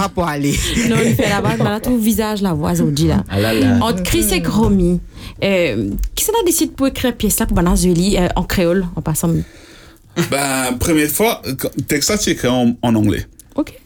va pas aller. Non, il fait la base, mais là, ton visage, la voix, aujourd'hui, là. Ah là là. Entre Chris et Romy, qui s'en a décidé pour écrire pièce là pour Bana Zeli en créole, en passant? Ben, première fois, texte là, tu écris en anglais. Ok.